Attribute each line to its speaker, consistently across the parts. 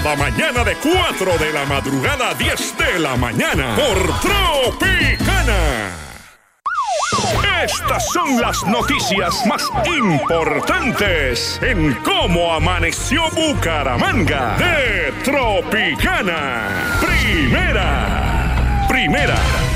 Speaker 1: La mañana de 4 de la madrugada a 10 de la mañana por Tropicana. Estas son las noticias más importantes en cómo amaneció Bucaramanga de Tropicana. Primera.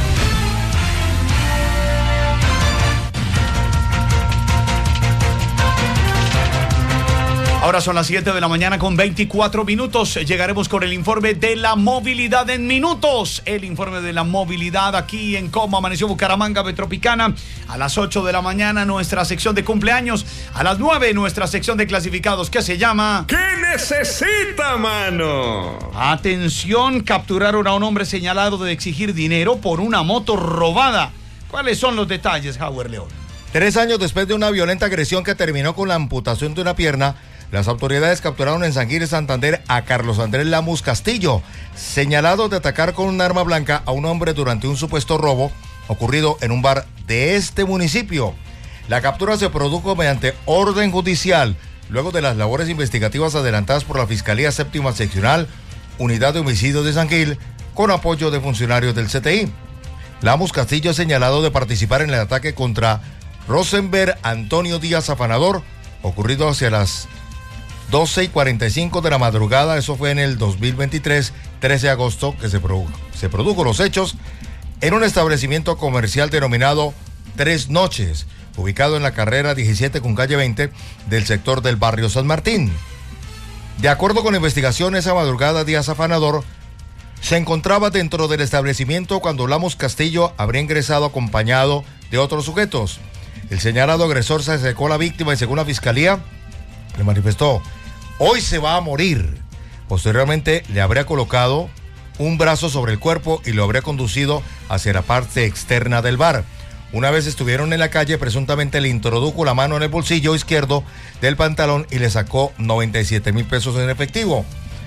Speaker 2: Ahora son las 7 de la mañana con 24 minutos. Llegaremos con el informe de la movilidad en minutos. El informe de la movilidad aquí en Cómo Amaneció Bucaramanga de Tropicana. A las 8 de la mañana nuestra sección de cumpleaños. A las 9 nuestra sección de clasificados que se llama...
Speaker 1: ¿Qué necesita, mano?
Speaker 2: Atención, capturaron a un hombre señalado de exigir dinero por una moto robada. ¿Cuáles son los detalles, Howard León?
Speaker 3: 3 años después de una violenta agresión que terminó con la amputación de una pierna, las autoridades capturaron en San Gil, Santander, a Carlos Andrés Lamus Castillo, señalado de atacar con un arma blanca a un hombre durante un supuesto robo ocurrido en un bar de este municipio. La captura se produjo mediante orden judicial, luego de las labores investigativas adelantadas por la Fiscalía Séptima Seccional, Unidad de Homicidios de San Gil, con apoyo de funcionarios del CTI. Lamus Castillo es señalado de participar en el ataque contra Rosenberg Antonio Díaz Afanador, ocurrido hacia las 12:45 de la madrugada. Eso fue en el 2023, 13 de agosto, que se produjo los hechos en un establecimiento comercial denominado Tres Noches, ubicado en la carrera 17 con calle 20 del sector del barrio San Martín. De acuerdo con la investigación, esa madrugada Díaz Afanador se encontraba dentro del establecimiento cuando Lamus Castillo habría ingresado acompañado de otros sujetos. El señalado agresor se acercó a la víctima y, según la fiscalía, le manifestó: hoy se va a morir. Posteriormente le habría colocado un brazo sobre el cuerpo y lo habría conducido hacia la parte externa del bar. Una vez estuvieron en la calle, presuntamente le introdujo la mano en el bolsillo izquierdo del pantalón y le sacó 97,000 pesos en efectivo.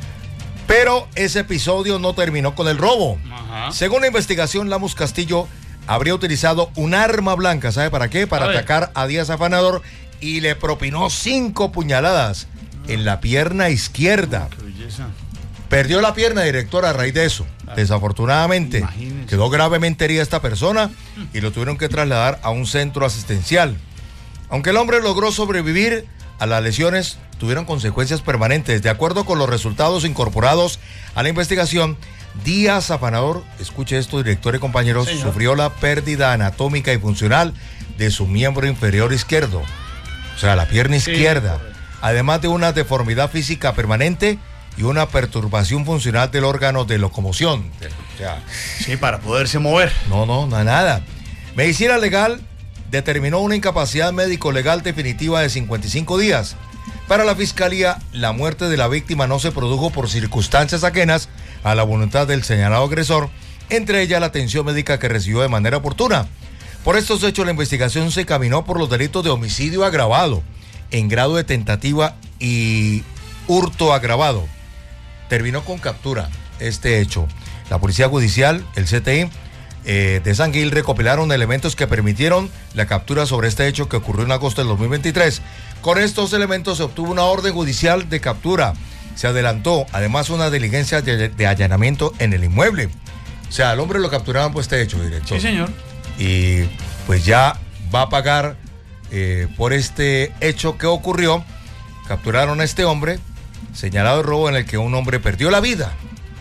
Speaker 3: Pero ese episodio no terminó con el robo. Según la investigación, Lamus Castillo habría utilizado un arma blanca, ¿sabe para qué? Para atacar a Díaz Afanador, y le propinó 5 puñaladas en la pierna izquierda.
Speaker 2: Qué belleza.
Speaker 3: Perdió la pierna, director, a raíz de eso. Desafortunadamente, quedó gravemente herida esta persona y lo tuvieron que trasladar a un centro asistencial. Aunque el hombre logró sobrevivir a las lesiones, tuvieron consecuencias permanentes. De acuerdo con los resultados incorporados a la investigación, Díaz Afanador, escuche esto, director y compañeros, señor, sufrió la pérdida anatómica y funcional de su miembro inferior izquierdo, o sea, la pierna izquierda, además de una deformidad física permanente y una perturbación funcional del órgano de locomoción. O sea,
Speaker 2: sí, para poderse mover.
Speaker 3: No, nada. Medicina Legal determinó una incapacidad médico-legal definitiva de 55 días. Para la Fiscalía, la muerte de la víctima no se produjo por circunstancias ajenas a la voluntad del señalado agresor, entre ellas la atención médica que recibió de manera oportuna. Por estos hechos, la investigación se caminó por los delitos de homicidio agravado, en grado de tentativa y hurto agravado. Terminó con captura este hecho. La Policía Judicial, el CTI de San Gil, recopilaron elementos que permitieron la captura sobre este hecho que ocurrió en agosto del 2023. Con estos elementos se obtuvo una orden judicial de captura. Se adelantó además una diligencia de allanamiento en el inmueble. O sea, al hombre lo capturaban por este hecho, director.
Speaker 2: Sí, señor.
Speaker 3: Y pues ya va a pagar por este hecho que ocurrió. Capturaron a este hombre señalado de robo en el que un hombre perdió la vida.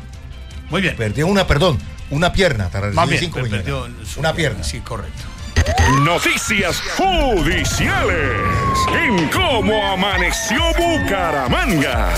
Speaker 2: Muy bien.
Speaker 3: Perdió una pierna.
Speaker 2: Más bien,
Speaker 3: una pierna.
Speaker 2: Sí, correcto.
Speaker 1: Noticias judiciales en Cómo Amaneció Bucaramanga.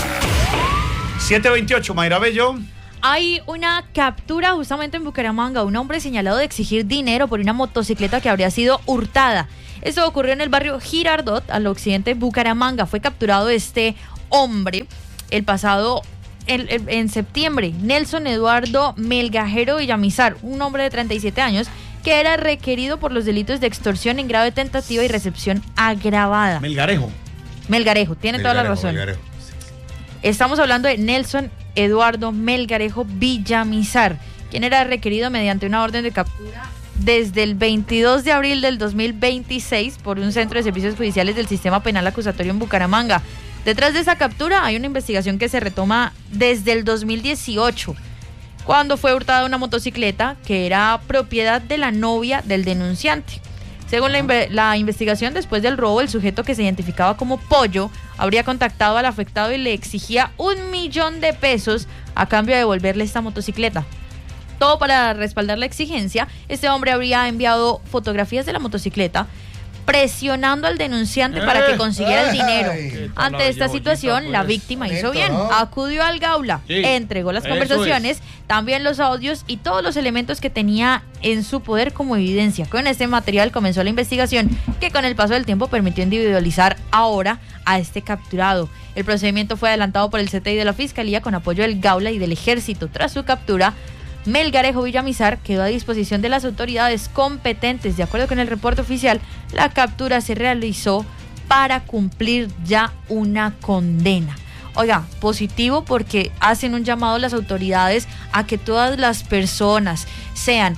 Speaker 2: 7:28, Mayra Bello.
Speaker 4: Hay una captura justamente en Bucaramanga, un hombre señalado de exigir dinero por una motocicleta que habría sido hurtada. Esto ocurrió en el barrio Girardot, al occidente de Bucaramanga. Fue capturado este hombre el pasado en septiembre. Nelson Eduardo Melgajero Villamizar, un hombre de 37 años, que era requerido por los delitos de extorsión en grado de tentativa y recepción agravada.
Speaker 2: Melgarejo,
Speaker 4: tiene toda la razón.
Speaker 3: Melgarejo.
Speaker 4: Estamos hablando de Nelson Eduardo Melgarejo Villamizar, quien era requerido mediante una orden de captura desde el 22 de abril del 2026 por un centro de servicios judiciales del sistema penal acusatorio en Bucaramanga. Detrás de esa captura hay una investigación que se retoma desde el 2018, cuando fue hurtada una motocicleta que era propiedad de la novia del denunciante. Según la investigación, después del robo, el sujeto, que se identificaba como Pollo, habría contactado al afectado y le exigía $1.000.000 a cambio de devolverle esta motocicleta. Todo para respaldar la exigencia, este hombre habría enviado fotografías de la motocicleta, presionando al denunciante para que consiguiera el dinero. Ante esta situación, la víctima hizo bien, acudió al Gaula, entregó las conversaciones, también los audios y todos los elementos que tenía en su poder como evidencia. Con este material comenzó la investigación, que con el paso del tiempo permitió individualizar ahora a este capturado. El procedimiento fue adelantado por el CTI de la Fiscalía con apoyo del Gaula y del Ejército. Tras su captura, Melgarejo Villamizar quedó a disposición de las autoridades competentes. De acuerdo con el reporte oficial, la captura se realizó para cumplir ya una condena. Oiga, positivo, porque hacen un llamado a las autoridades a que todas las personas, sean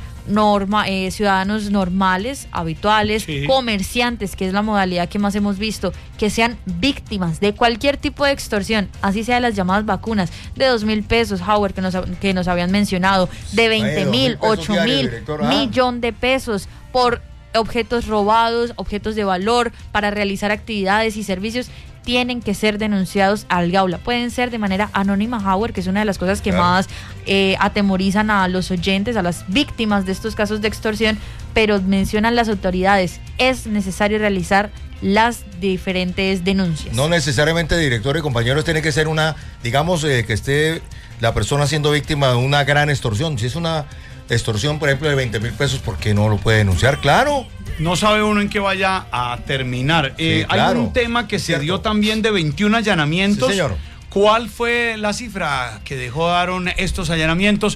Speaker 4: ciudadanos normales, habituales, comerciantes, que es la modalidad que más hemos visto, que sean víctimas de cualquier tipo de extorsión, así sea de las llamadas vacunas, de $2.000, Howard, que nos habían mencionado, de 20.000, 8.000, $1.000.000 por objetos robados, objetos de valor, para realizar actividades y servicios, tienen que ser denunciados al Gaula. Pueden ser de manera anónima, Howard, que es una de las cosas que más atemorizan a los oyentes, a las víctimas de estos casos de extorsión, pero mencionan las autoridades, es necesario realizar las diferentes denuncias.
Speaker 3: No necesariamente, director y compañeros, tiene que ser una, digamos, que esté la persona siendo víctima de una gran extorsión. Si es una extorsión, por ejemplo, de $20.000, ¿por qué no lo puede denunciar? Claro.
Speaker 2: No sabe uno en qué vaya a terminar.
Speaker 3: Sí, claro.
Speaker 2: Hay un tema que se dio también de 21 allanamientos.
Speaker 3: Sí, señor.
Speaker 2: ¿Cuál fue la cifra que dejaron estos allanamientos?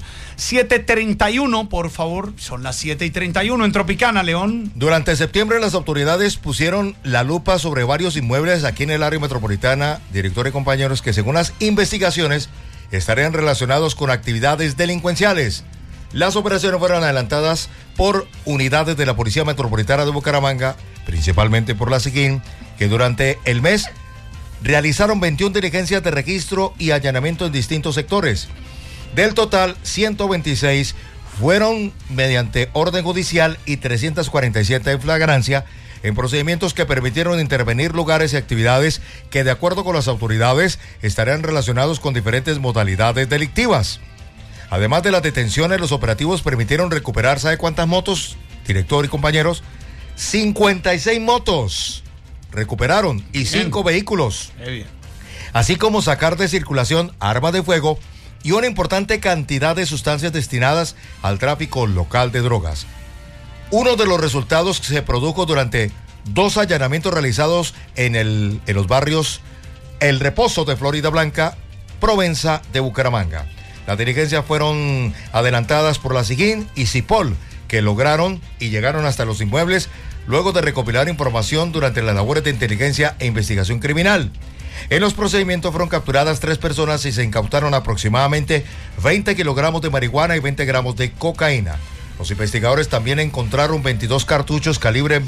Speaker 2: 7:31, por favor. Son las 7:31 en Tropicana, León.
Speaker 3: Durante septiembre, las autoridades pusieron la lupa sobre varios inmuebles aquí en el área metropolitana, director y compañeros, que según las investigaciones estarían relacionados con actividades delincuenciales. Las operaciones fueron adelantadas por unidades de la Policía Metropolitana de Bucaramanga, principalmente por la SIGIN, que durante el mes realizaron 21 diligencias de registro y allanamiento en distintos sectores. Del total, 126 fueron mediante orden judicial y 347 en flagrancia, en procedimientos que permitieron intervenir lugares y actividades que, de acuerdo con las autoridades, estarían relacionados con diferentes modalidades delictivas. Además de las detenciones, los operativos permitieron recuperar, ¿sabe cuántas motos, director y compañeros? 56 motos recuperaron y 5 vehículos.
Speaker 2: Bien.
Speaker 3: Así como sacar de circulación armas de fuego y una importante cantidad de sustancias destinadas al tráfico local de drogas. Uno de los resultados se produjo durante 2 allanamientos realizados en los barrios El Reposo de Florida Blanca, Provenza de Bucaramanga. Las diligencias fueron adelantadas por la SIGIN y CIPOL, que lograron y llegaron hasta los inmuebles luego de recopilar información durante las labores de inteligencia e investigación criminal. En los procedimientos fueron capturadas 3 personas y se incautaron aproximadamente 20 kilogramos de marihuana y 20 gramos de cocaína. Los investigadores también encontraron 22 cartuchos calibre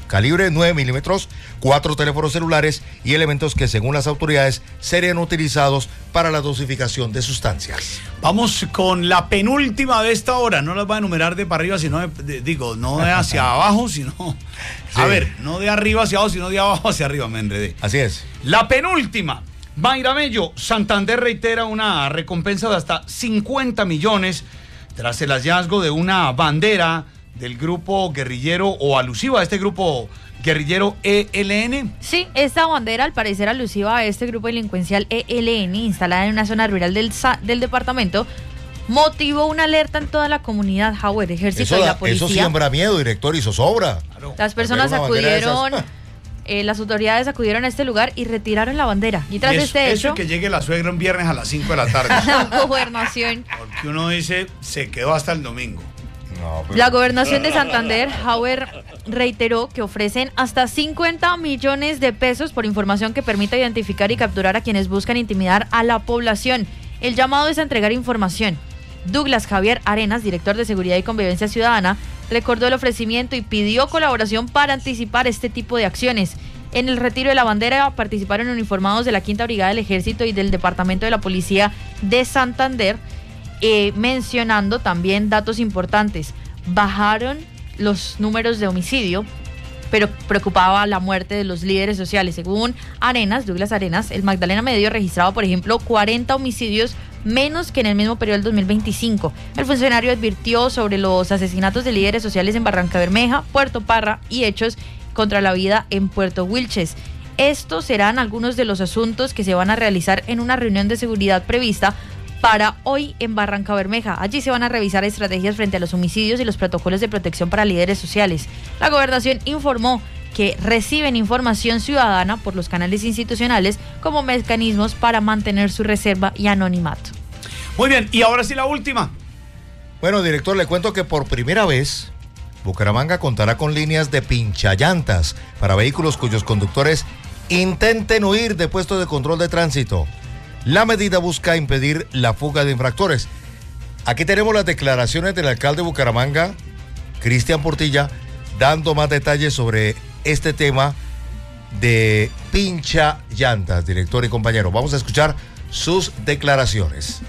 Speaker 3: 9 milímetros, 4 teléfonos celulares y elementos que, según las autoridades, serían utilizados para la dosificación de sustancias.
Speaker 2: Vamos con la penúltima de esta hora. No las voy a enumerar de para arriba, sino no de hacia abajo, sino...
Speaker 3: Sí.
Speaker 2: A ver, no de arriba hacia abajo, sino de abajo hacia arriba, me enredé.
Speaker 3: Así es.
Speaker 2: La penúltima. Mayra Mello, Santander reitera una recompensa de hasta 50 millones tras el hallazgo de una bandera del grupo guerrillero o alusiva a este grupo guerrillero ELN.
Speaker 4: Sí, esta bandera, al parecer alusiva a este grupo delincuencial ELN, instalada en una zona rural del departamento, motivó una alerta en toda la comunidad. Howard, ejército y la policía.
Speaker 3: Eso siembra miedo, director, y zozobra.
Speaker 2: Claro.
Speaker 4: Las personas acudieron, las autoridades acudieron a este lugar y retiraron la bandera. Y tras este hecho,
Speaker 2: eso que llegue la suegra un viernes a las 5 de la tarde.
Speaker 4: la gobernación.
Speaker 2: Porque uno dice, se quedó hasta el domingo.
Speaker 3: No, pero...
Speaker 4: La gobernación de Santander, Howard, reiteró que ofrecen hasta 50 millones de pesos por información que permita identificar y capturar a quienes buscan intimidar a la población. El llamado es a entregar información. Douglas Javier Arenas, director de Seguridad y Convivencia Ciudadana, recordó el ofrecimiento y pidió colaboración para anticipar este tipo de acciones. En el retiro de la bandera participaron uniformados de la 5ª Brigada del Ejército y del Departamento de la Policía de Santander, mencionando también datos importantes. Bajaron los números de homicidio, pero preocupaba la muerte de los líderes sociales. Según Douglas Arenas, el Magdalena Medio registraba, por ejemplo, 40 homicidios menos que en el mismo periodo del 2025. El funcionario advirtió sobre los asesinatos de líderes sociales en Barrancabermeja, Puerto Parra y hechos contra la vida en Puerto Wilches. Estos serán algunos de los asuntos que se van a realizar en una reunión de seguridad prevista para hoy en Barrancabermeja. Allí se van a revisar estrategias frente a los homicidios y los protocolos de protección para líderes sociales. La gobernación informó que reciben información ciudadana por los canales institucionales como mecanismos para mantener su reserva y anonimato.
Speaker 2: Muy bien, y ahora sí la última.
Speaker 3: Bueno, director, le cuento que por primera vez Bucaramanga contará con líneas de pinchallantas para vehículos cuyos conductores intenten huir de puestos de control de tránsito. La medida busca impedir la fuga de infractores. Aquí tenemos las declaraciones del alcalde de Bucaramanga, Cristian Portilla, dando más detalles sobre este tema de pinchallantas, director y compañero. Vamos a escuchar sus declaraciones.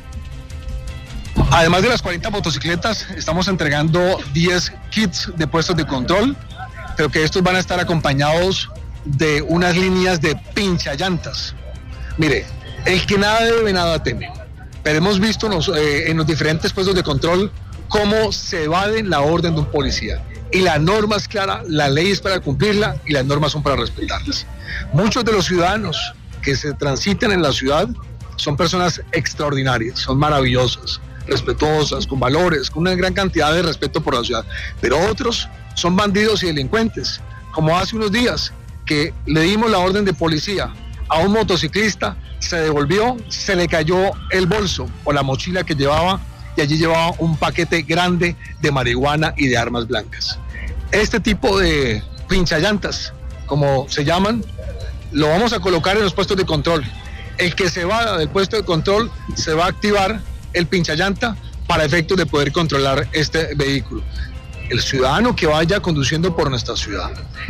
Speaker 5: Además de las 40 motocicletas, estamos entregando 10 kits de puestos de control, pero que estos van a estar acompañados de unas líneas de pinchallantas. Mire, el que nada debe, nada teme. Pero hemos visto en los diferentes puestos de control cómo se evaden la orden de un policía. Y la norma es clara, la ley es para cumplirla y las normas son para respetarlas. Muchos de los ciudadanos que se transitan en la ciudad son personas extraordinarias, son maravillosas, respetuosas, con valores, con una gran cantidad de respeto por la ciudad. Pero otros son bandidos y delincuentes, como hace unos días que le dimos la orden de policía a un motociclista, se devolvió, se le cayó el bolso o la mochila que llevaba y allí llevaba un paquete grande de marihuana y de armas blancas. Este tipo de pinchallantas, como se llaman, lo vamos a colocar en los puestos de control. El que se va del puesto de control se va a activar el pinchallanta para efectos de poder controlar este vehículo. El ciudadano que vaya conduciendo por nuestra ciudad,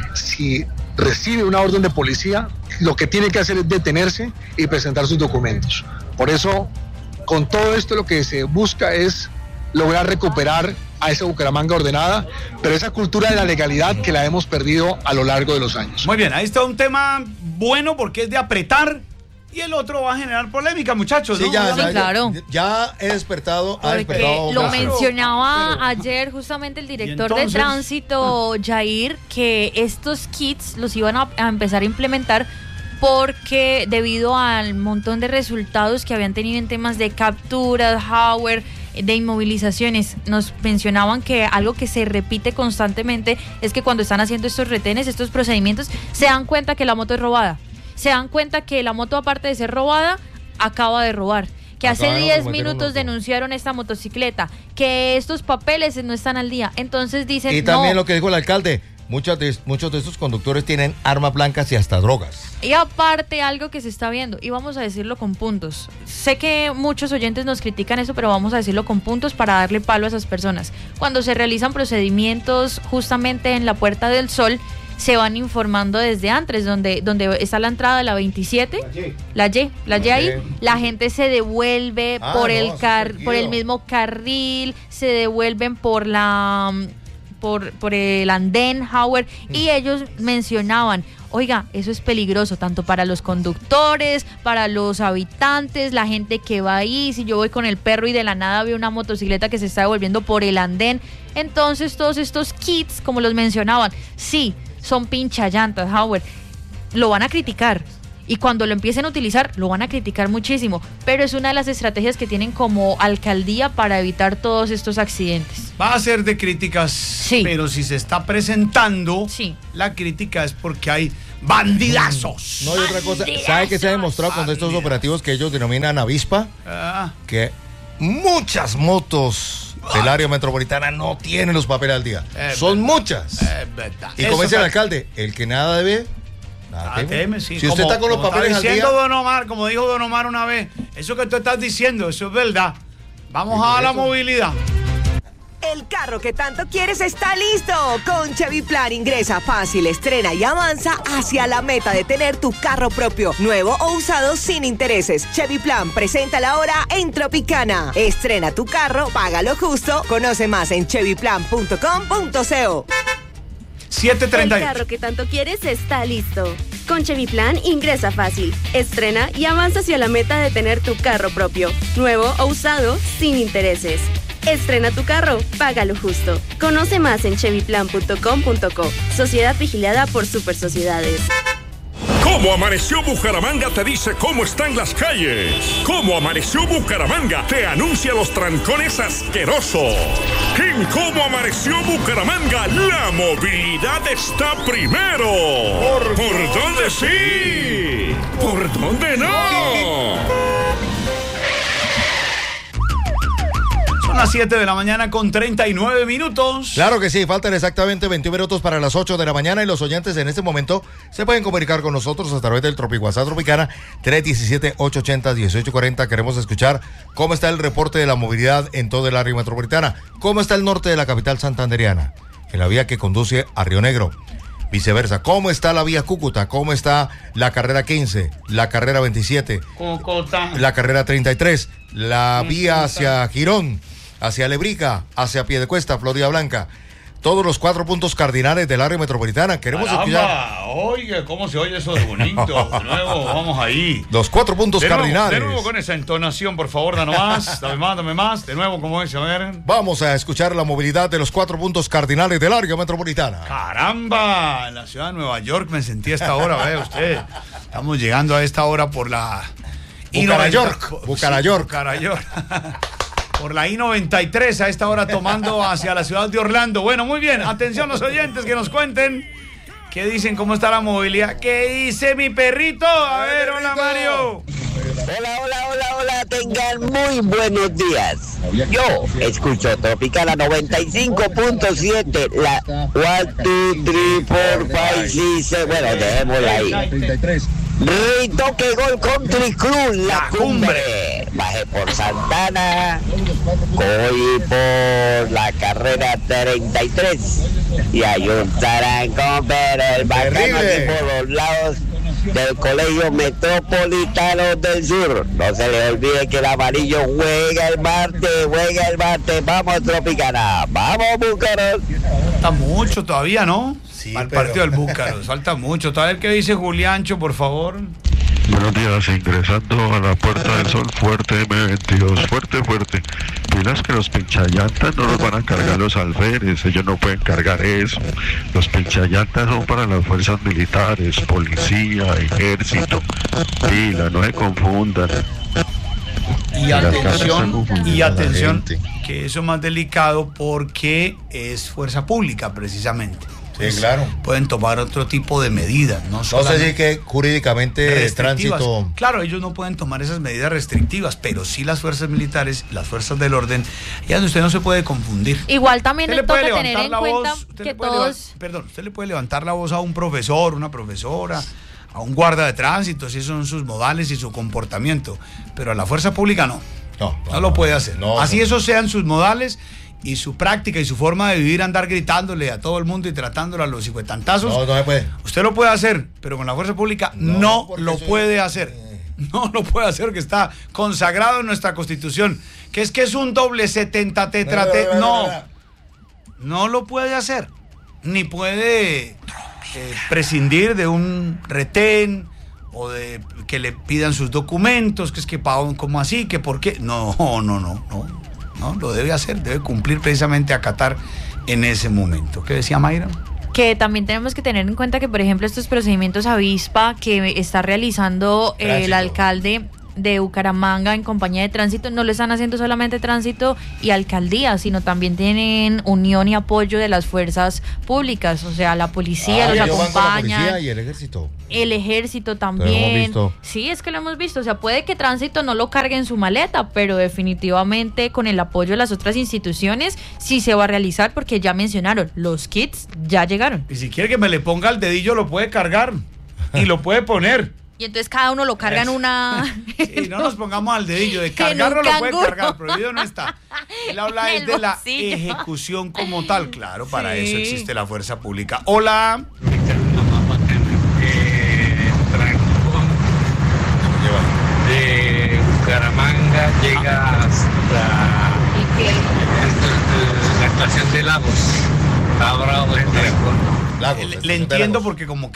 Speaker 5: si recibe una orden de policía, lo que tiene que hacer es detenerse y presentar sus documentos. Por eso, con todo esto lo que se busca es lograr recuperar a esa Bucaramanga ordenada, pero esa cultura de la legalidad que la hemos perdido a lo largo de los años.
Speaker 2: Muy bien, ahí está un tema bueno porque es de apretar y el otro va a generar polémica, muchachos.
Speaker 3: Sí,
Speaker 2: ¿no?
Speaker 4: Claro.
Speaker 3: Ya he despertado.
Speaker 4: Porque lo mencionaba ayer justamente el director de tránsito, Jair, que estos kits los iban a empezar a implementar porque debido al montón de resultados que habían tenido en temas de capturas, hardware, de inmovilizaciones, nos mencionaban que algo que se repite constantemente es que cuando están haciendo estos retenes, estos procedimientos, se dan cuenta que la moto es robada. Se dan cuenta que la moto, aparte de ser robada, acaba de robar. Que hace 10 minutos denunciaron esta motocicleta, que estos papeles no están al día. Entonces dicen,
Speaker 3: y también lo que dijo el alcalde, muchos de estos conductores tienen armas blancas y hasta drogas.
Speaker 4: Y aparte algo que se está viendo, y vamos a decirlo con puntos. Sé que muchos oyentes nos critican eso, pero vamos a decirlo con puntos para darle palo a esas personas. Cuando se realizan procedimientos justamente en la Puerta del Sol, se van informando desde antes, donde está la entrada de la 27, la Y ahí, la gente se devuelve por el mismo carril, se devuelven por el andén, Howard, y ellos mencionaban, oiga, eso es peligroso, tanto para los conductores, para los habitantes, la gente que va ahí, si yo voy con el perro y de la nada veo una motocicleta que se está devolviendo por el andén. Entonces todos estos kits, como los mencionaban, sí, son pinchallantas, Howard, lo van a criticar. Y cuando lo empiecen a utilizar, lo van a criticar muchísimo. Pero es una de las estrategias que tienen como alcaldía para evitar todos estos accidentes.
Speaker 2: Va a ser de críticas, sí, pero si se está presentando,
Speaker 4: sí,
Speaker 2: la crítica es porque hay bandidazos.
Speaker 3: No hay otra cosa. ¿Sabe qué se ha demostrado con estos operativos que ellos denominan avispa? Que muchas motos del área metropolitana no tienen los papeles al día. Son muchas. Y como dice el alcalde, el que nada debe, nada teme.
Speaker 2: Sí.
Speaker 3: Si usted está con los papeles al día.
Speaker 2: Don Omar, como dijo Don Omar una vez, eso que tú estás diciendo, eso es verdad. Vamos a la movilidad.
Speaker 6: El carro que tanto quieres está listo. Con Chevy Plan ingresa fácil, estrena y avanza hacia la meta de tener tu carro propio, nuevo o usado sin intereses. Chevy Plan presenta la hora en Tropicana. Estrena tu carro, págalo justo. Conoce más en chevyplan.com.co.
Speaker 2: 7:38.
Speaker 7: El carro que tanto quieres está listo. Con Chevy Plan ingresa fácil, estrena y avanza hacia la meta de tener tu carro propio, nuevo o usado, sin intereses. Estrena tu carro, págalo justo. Conoce más en chevyplan.com.co. Sociedad vigilada por Super Sociedades.
Speaker 1: ¿Cómo amaneció Bucaramanga? Te dice cómo están las calles. ¿Cómo amaneció Bucaramanga? Te anuncia los trancones asquerosos. En ¿Cómo amaneció Bucaramanga? La movilidad está primero. ¿Por dónde sí? ¿Por dónde no?
Speaker 2: Son las 7 de la mañana con 39 minutos.
Speaker 3: Claro que sí, faltan exactamente 21 minutos para las 8 de la mañana y los oyentes en este momento se pueden comunicar con nosotros a través del WhatsApp Tropicana 317-880-1840. Queremos escuchar cómo está el reporte de la movilidad en todo el área metropolitana, cómo está el norte de la capital santanderiana, en la vía que conduce a Río Negro. Viceversa, ¿cómo está la vía Cúcuta? ¿Cómo está la carrera 15, la carrera 27,
Speaker 2: Cúcuta,
Speaker 3: la carrera 33, la vía hacia Girón, hacia Lebrica, hacia Piedecuesta, Florida Blanca? Todos los 4 puntos cardinales del área metropolitana. Queremos escuchar.
Speaker 2: Oye, ¿cómo se oye eso de bonito? De nuevo, vamos ahí.
Speaker 3: Los 4 puntos cardinales.
Speaker 2: De nuevo con esa entonación, por favor, dame más, dame más. De nuevo, ¿cómo es? A ver.
Speaker 3: Vamos a escuchar la movilidad de los 4 puntos cardinales del área metropolitana.
Speaker 2: ¡Caramba! En la ciudad de Nueva York me sentí a esta hora, vea usted. Estamos llegando a esta hora por la...
Speaker 3: Bucarayork.
Speaker 2: Por la I-93 a esta hora tomando hacia la ciudad de Orlando. Bueno, muy bien. Atención los oyentes que nos cuenten. ¿Qué dicen? ¿Cómo está la movilidad? ¿Qué dice mi perrito? A ver, hola Mario.
Speaker 8: Hola, tengan muy buenos días. Yo escucho Tropicana 95.7, la 1, 2, 3, 4, 5, 6, 7, bueno, dejémosla ahí. Ritoque Gol Country Club, la cumbre. Bajé por Santana, cogí por la carrera 33 y hay un tarancón, pero el bacano aquí por los lados del Colegio Metropolitano del Sur. No se le olvide que el amarillo juega el martes. Vamos Tropicana, vamos Búcaros.
Speaker 2: Falta mucho todavía, ¿no?
Speaker 3: Sí,
Speaker 2: al partido del Búcaros, falta mucho. Todavía el que dice Juliancho, por favor.
Speaker 9: Buenos días, ingresando a la Puerta del Sol, fuerte M22, fuerte. Pilas que los pinchallantas no los van a cargar los alférez, ellos no pueden cargar eso. Los pinchallantas son para las fuerzas militares, policía, ejército. Pila, no se confundan.
Speaker 2: Y atención, que eso es más delicado porque es fuerza pública precisamente.
Speaker 3: Sí, claro.
Speaker 2: Pueden tomar otro tipo de medidas, ¿no?
Speaker 3: No sé si que jurídicamente tránsito.
Speaker 2: Claro, ellos no pueden tomar esas medidas restrictivas, pero sí las fuerzas militares, las fuerzas del orden, ya donde usted no se puede confundir.
Speaker 4: Igual también le toca tener en cuenta que todos...
Speaker 2: Usted le puede levantar la voz a un profesor, una profesora, a un guarda de tránsito, si son sus modales y su comportamiento, pero a la fuerza pública no lo puede hacer. Así esos sean sus modales y su práctica y su forma de vivir, andar gritándole a todo el mundo y tratándolo a los hijuetantazos.
Speaker 3: No se puede.
Speaker 2: Usted lo puede hacer, pero con la fuerza pública no lo puede hacer. No lo puede hacer, que está consagrado en nuestra Constitución. Que es un doble 70 tetrate. No lo puede hacer. Ni puede prescindir de un retén o de que le pidan sus documentos, que ¿cómo así? ¿Que por qué? No, lo debe hacer, debe cumplir precisamente, acatar en ese momento. ¿Qué decía Mayra?
Speaker 4: Que también tenemos que tener en cuenta que, por ejemplo, estos procedimientos avispa que está realizando el alcalde de Bucaramanga en compañía de tránsito, no lo están haciendo solamente tránsito y alcaldía, sino también tienen unión y apoyo de las fuerzas públicas, o sea, la policía los acompaña.
Speaker 3: La policía y el ejército.
Speaker 4: El ejército también. Sí, es que lo hemos visto. O sea, puede que tránsito no lo cargue en su maleta, pero definitivamente con el apoyo de las otras instituciones sí se va a realizar, porque ya mencionaron, los kits ya llegaron.
Speaker 2: Y si quiere que me le ponga el dedillo, lo puede cargar y lo puede poner.
Speaker 4: Y entonces cada uno lo carga en una...
Speaker 2: Sí, no nos pongamos al dedillo, de cargarlo lo pueden cargar, prohibido no está. Él habla
Speaker 4: En el
Speaker 2: de la
Speaker 4: bolsillo.
Speaker 2: ejecución como tal, claro, para
Speaker 4: Sí.
Speaker 2: eso existe la fuerza pública. Hola.
Speaker 10: De Bucaramanga llega hasta la estación de Lagos. Está bravo este aeropuerto.
Speaker 3: Lagos,
Speaker 2: Le
Speaker 3: estación de
Speaker 2: entiendo
Speaker 3: Lagos.
Speaker 2: porque como